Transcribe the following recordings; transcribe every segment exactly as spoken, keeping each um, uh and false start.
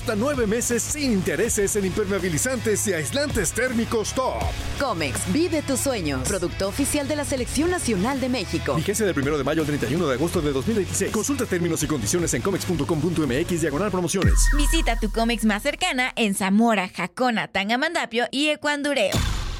hasta nueve meses sin intereses en impermeabilizantes y aislantes térmicos Top. Comex, vive tus sueños. Producto oficial de la Selección Nacional de México. Vigencia del primero de mayo al treinta y uno de agosto de dos mil veintiséis. Consulta términos y condiciones en comex punto com punto m x diagonal promociones. Visita tu Comex más cercana en Zamora, Jacona, Tangamandapio y Ecuandureo.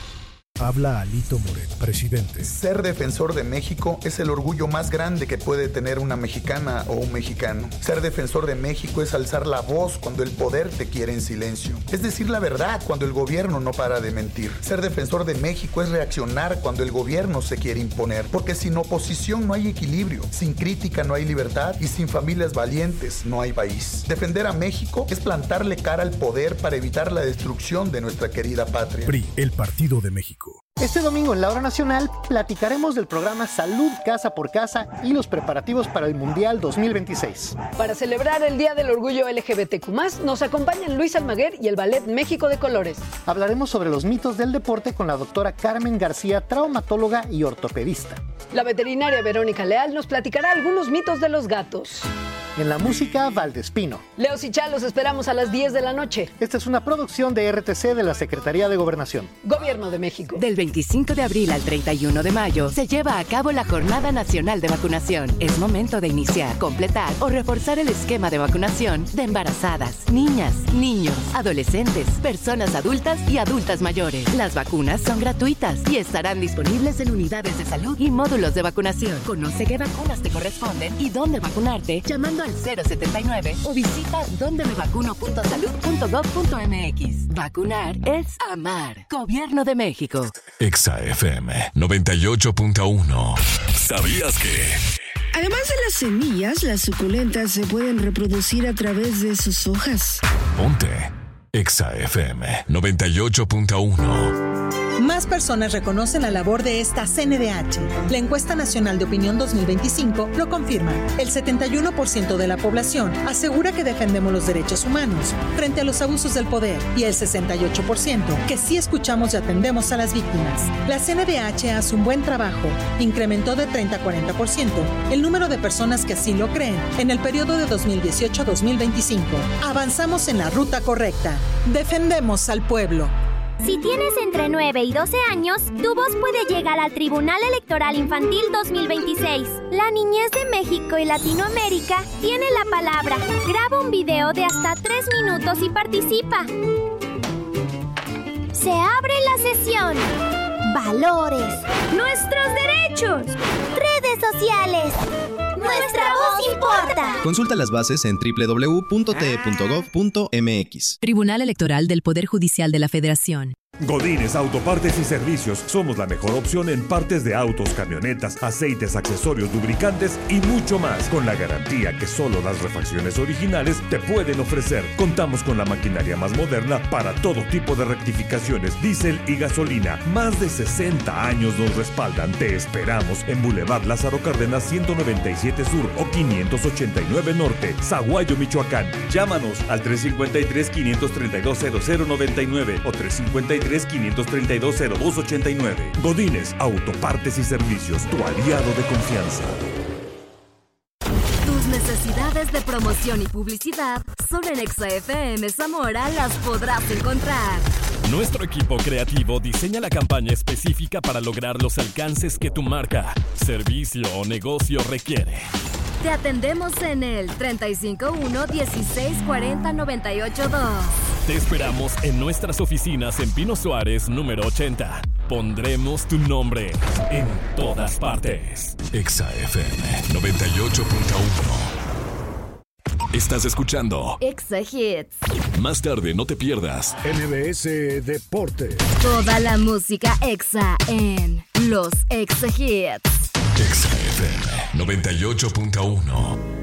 Habla Alito Moreno, presidente. Ser defensor de México es el orgullo más grande que puede tener una mexicana o un mexicano. Ser defensor de México es alzar la voz cuando el poder te quiere en silencio. Es decir la verdad cuando el gobierno no para de mentir. Ser defensor de México es reaccionar cuando el gobierno se quiere imponer. Porque sin oposición no hay equilibrio, sin crítica no hay libertad y sin familias valientes no hay país. Defender a México es plantarle cara al poder para evitar la destrucción de nuestra querida patria. P R I, el Partido de México. Este domingo en La Hora Nacional platicaremos del programa Salud Casa por Casa y los preparativos para el Mundial dos mil veintiséis. Para celebrar el Día del Orgullo L G B T Q más, nos acompañan Luis Almaguer y el Ballet México de Colores. Hablaremos sobre los mitos del deporte con la doctora Carmen García, traumatóloga y ortopedista. La veterinaria Verónica Leal nos platicará algunos mitos de los gatos. En la música, Valdespino. Leos y Chá los esperamos a las diez de la noche. Esta es una producción de R T C de la Secretaría de Gobernación. Gobierno de México. Del veinticinco de abril al treinta y uno de mayo se lleva a cabo la Jornada Nacional de Vacunación. Es momento de iniciar, completar o reforzar el esquema de vacunación de embarazadas, niñas, niños, adolescentes, personas adultas y adultas mayores. Las vacunas son gratuitas y estarán disponibles en unidades de salud y módulos de vacunación. Conoce qué vacunas te corresponden y dónde vacunarte llamando al cero setenta y nueve o visita donde me vacuno punto salud punto gob punto m x. Vacunar es amar. Gobierno de México. Exa F M noventa y ocho punto uno. ¿Sabías que? Además de las semillas, las suculentas se pueden reproducir a través de sus hojas. Ponte Exa F M noventa y ocho punto uno. Más personas reconocen la labor de esta C N D H. La encuesta nacional de opinión dos mil veinticinco lo confirma. El setenta y uno por ciento de la población asegura que defendemos los derechos humanos frente a los abusos del poder y el sesenta y ocho por ciento que sí escuchamos y atendemos a las víctimas. La C N D H hace un buen trabajo. Incrementó de treinta a cuarenta por ciento el número de personas que así lo creen en el periodo de dos mil dieciocho a dos mil veinticinco. Avanzamos en la ruta correcta. Defendemos al pueblo. Si tienes entre nueve y doce años, tu voz puede llegar al Tribunal Electoral Infantil dos mil veintiséis. La niñez de México y Latinoamérica tiene la palabra. Graba un video de hasta tres minutos y participa. Se abre la sesión. Valores. Nuestros derechos. Redes sociales. Nuestra voz importa. Consulta las bases en doble u doble u doble u punto t e punto gob punto m x. Tribunal Electoral del Poder Judicial de la Federación. Godínez Autopartes y Servicios. Somos la mejor opción en partes de autos, camionetas, aceites, accesorios, lubricantes y mucho más, con la garantía que solo las refacciones originales te pueden ofrecer. Contamos con la maquinaria más moderna para todo tipo de rectificaciones, diésel y gasolina. Más de sesenta años nos respaldan. Te esperamos en Boulevard Lázaro Cárdenas ciento noventa y siete Sur o quinientos ochenta y nueve Norte, Zaguayo, Michoacán. Llámanos al tres cinco tres, quinientos treinta y dos, cero cero noventa y nueve o tres cinco tres, quinientos treinta y dos, cero dos ochenta y nueve. Godínez Autopartes y Servicios, tu aliado de confianza. Tus necesidades de promoción y publicidad solo en Exa F M Zamora las podrás encontrar. Nuestro equipo creativo diseña la campaña específica para lograr los alcances que tu marca, servicio o negocio requiere. Te atendemos en el treinta y cinco uno, dieciséis cuarenta, noventa y ocho dos. Te esperamos en nuestras oficinas en Pino Suárez, número ochenta. Pondremos tu nombre en todas partes. Exa F M noventa y ocho punto uno. Estás escuchando Exa Hits. Más tarde, no te pierdas N B S Deportes. Toda la música Exa en los Exa Hits. Exa F M noventa y ocho punto uno.